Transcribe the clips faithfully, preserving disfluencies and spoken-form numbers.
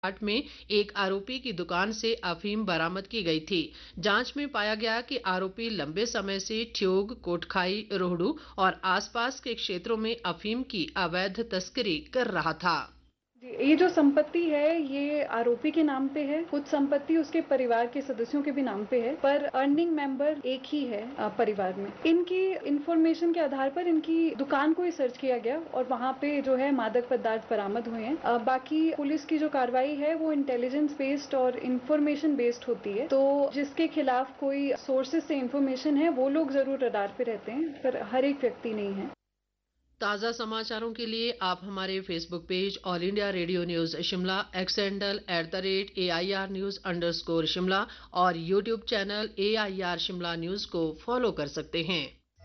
घाट में एक आरोपी की दुकान से अफीम बरामद की गई थी। जांच में पाया गया कि आरोपी लंबे समय से ठियोग, कोटखाई, रोहडू और आसपास के क्षेत्रों में अफीम की अवैध तस्करी कर रहा था। ये जो संपत्ति है ये आरोपी के नाम पे है, कुछ संपत्ति उसके परिवार के सदस्यों के भी नाम पे है, पर अर्निंग मेंबर एक ही है परिवार में। इनकी इंफॉर्मेशन के आधार पर इनकी दुकान को ही सर्च किया गया और वहाँ पे जो है मादक पदार्थ बरामद हुए हैं। बाकी पुलिस की जो कार्रवाई है वो इंटेलिजेंस बेस्ड और इंफॉर्मेशन बेस्ड होती है, तो जिसके खिलाफ कोई सोर्सेज से इंफॉर्मेशन है वो लोग जरूर रडार पे रहते हैं, पर हर एक व्यक्ति नहीं है। ताज़ा समाचारों के लिए आप हमारे Facebook page all India radio news Shimla, x handle at the rate A I R news under score Shimla और YouTube channel A I R Shimla news को फॉलो कर सकते हैं।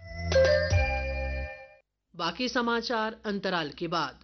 बाकी समाचार अंतराल के बाद।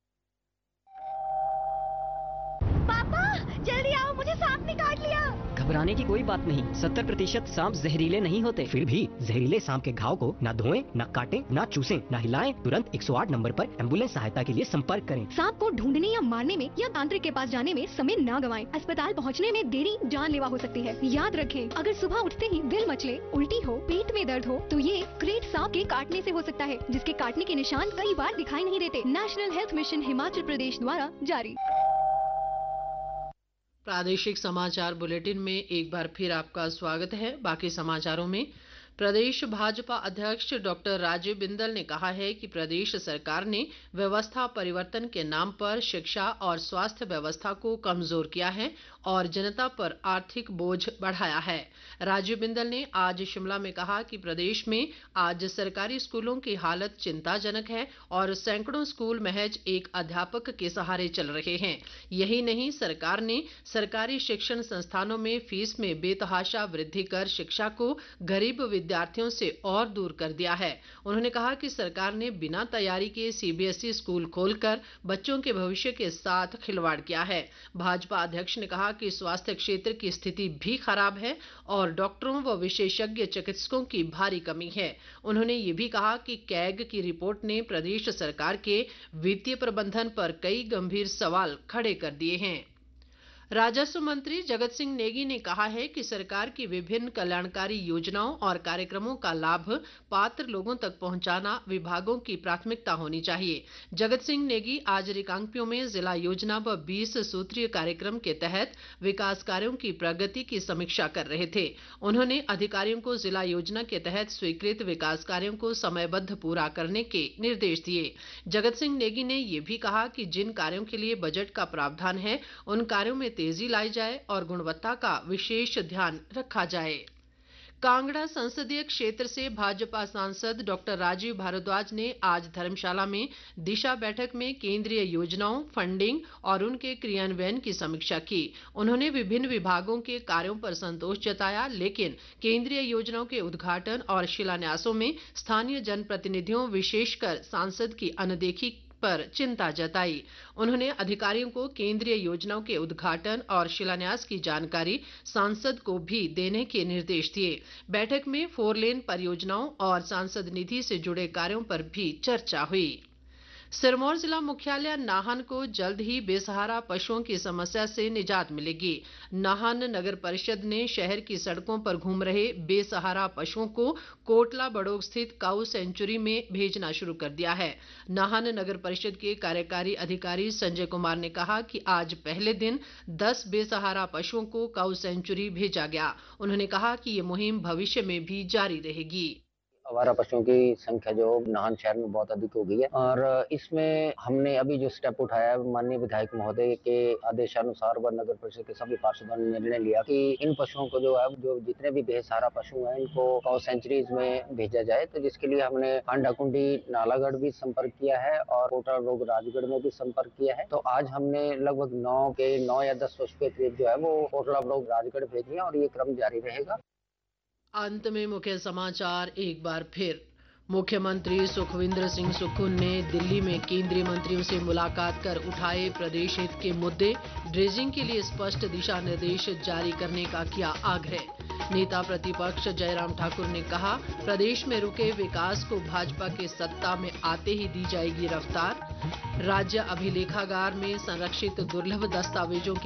पापा जल्दी आओ, मुझे सांप ने काट लिया। घबराने की कोई बात नहीं, सत्तर प्रतिशत सांप जहरीले नहीं होते। फिर भी जहरीले सांप के घाव को न धोएं, न काटें, न चूसें, न हिलाएं। तुरंत एक सौ आठ नंबर पर एम्बुलेंस सहायता के लिए संपर्क करें। सांप को ढूंढने या मारने में या तांत्रिक के पास जाने में समय न गवाएं। अस्पताल पहुंचने में देरी जानलेवा हो सकती है। याद रखें, अगर सुबह उठते ही दिल मचले, उल्टी हो, पेट में दर्द हो तो ये ग्रेट सांप के काटने से हो सकता है, जिसके काटने के निशान कई बार दिखाई नहीं देते। National health mission Himachal Pradesh द्वारा जारी। प्रादेशिक समाचार बुलेटिन में एक बार फिर आपका स्वागत है। बाकी समाचारों में प्रदेश भाजपा अध्यक्ष डॉक्टर राजीव बिंदल ने कहा है कि प्रदेश सरकार ने व्यवस्था परिवर्तन के नाम पर शिक्षा और स्वास्थ्य व्यवस्था को कमजोर किया है और जनता पर आर्थिक बोझ बढ़ाया है। राजीव बिंदल ने आज शिमला में कहा कि प्रदेश में आज सरकारी स्कूलों की हालत चिंताजनक है और सैकड़ों स्कूल महज एक अध्यापक के सहारे चल रहे हैं। यही नहीं, सरकार ने सरकारी शिक्षण संस्थानों में फीस में बेतहाशा वृद्धि कर शिक्षा को गरीब विद्यार्थियों से और दूर कर दिया है। उन्होंने कहा कि सरकार ने बिना तैयारी के C B S E school खोलकर बच्चों के भविष्य के साथ खिलवाड़ किया है। भाजपा अध्यक्ष ने कहा कि स्वास्थ्य क्षेत्र की स्थिति भी खराब है और डॉक्टरों व विशेषज्ञ चिकित्सकों की भारी कमी है। उन्होंने ये भी कहा कि कैग की रिपोर्ट ने प्रदेश सरकार के वित्तीय प्रबंधन पर कई गंभीर सवाल खड़े कर दिए हैं। राजस्व मंत्री जगत सिंह नेगी ने कहा है कि सरकार की विभिन्न कल्याणकारी योजनाओं और कार्यक्रमों का लाभ पात्र लोगों तक पहुंचाना विभागों की प्राथमिकता होनी चाहिए। जगत सिंह नेगी आज रिकांगपिओ में जिला योजना व बीस सूत्रीय कार्यक्रम के तहत विकास कार्यों की प्रगति की समीक्षा कर रहे थे। उन्होंने अधिकारियों को जिला योजना के तहत स्वीकृत विकास कार्यों को समयबद्ध पूरा करने के निर्देश दिए। जगत सिंह नेगी ने यह भी कहा कि जिन कार्यों के लिए बजट का प्रावधान है उन कार्यों में तेजी लाई जाए और गुणवत्ता का विशेष ध्यान रखा जाए। कांगड़ा संसदीय क्षेत्र से भाजपा सांसद डॉक्टर राजीव भारद्वाज ने आज धर्मशाला में दिशा बैठक में केंद्रीय योजनाओं, फंडिंग और उनके क्रियान्वयन की समीक्षा की। उन्होंने विभिन्न विभागों के कार्यों पर संतोष जताया, लेकिन केंद्रीय योजनाओं के उद्घाटन और शिलान्यासों में स्थानीय जनप्रतिनिधियों विशेषकर सांसद की अनदेखी पर चिंता जताई। उन्होंने अधिकारियों को केंद्रीय योजनाओं के उद्घाटन और शिलान्यास की जानकारी सांसद को भी देने के निर्देश दिए। बैठक में फोर लेन परियोजनाओं और सांसद निधि से जुड़े कार्यों पर भी चर्चा हुई। सिरमौर जिला मुख्यालय नाहन को जल्द ही बेसहारा पशुओं की समस्या से निजात मिलेगी। नाहन नगर परिषद ने शहर की सड़कों पर घूम रहे बेसहारा पशुओं को कोटला बड़ोग स्थित काऊ सेंचुरी में भेजना शुरू कर दिया है। नाहन नगर परिषद के कार्यकारी अधिकारी संजय कुमार ने कहा कि आज पहले दिन दस बेसहारा पशुओं को काऊ सेंचुरी भेजा गया। उन्होंने कहा कि ये मुहिम भविष्य में भी जारी रहेगी। आवारा पशुओं की संख्या जो नाहन शहर में बहुत अधिक हो गई है और इसमें हमने अभी जो स्टेप उठाया है, माननीय विधायक महोदय के आदेशानुसार व नगर परिषद के सभी पार्षदों ने निर्णय लिया कि इन पशुओं को जो है जो जितने भी बेसहारा पशु हैं इनको काऊ सेंचुरीज में भेजा जाए। तो जिसके लिए हमने हांडाकुंडी नालागढ़ भी संपर्क किया है और कोटा रोग राजगढ़ में भी संपर्क किया है। तो आज हमने लगभग नौ के नौ या दस पशु के करीब जो है वो कोटला रोग राजगढ़ भेजी है और ये क्रम जारी रहेगा। अंत में मुख्य समाचार एक बार फिर। मुख्यमंत्री सुखविंदर सिंह सुक्खू ने दिल्ली में केंद्रीय मंत्रियों से मुलाकात कर उठाए प्रदेश हित के मुद्दे। ड्रेजिंग के लिए स्पष्ट दिशा निर्देश जारी करने का किया आग्रह। नेता प्रतिपक्ष जयराम ठाकुर ने कहा, प्रदेश में रुके विकास को भाजपा के सत्ता में आते ही दी जाएगी रफ्तार। राज्य अभिलेखागार में संरक्षित दुर्लभ दस्तावेजों के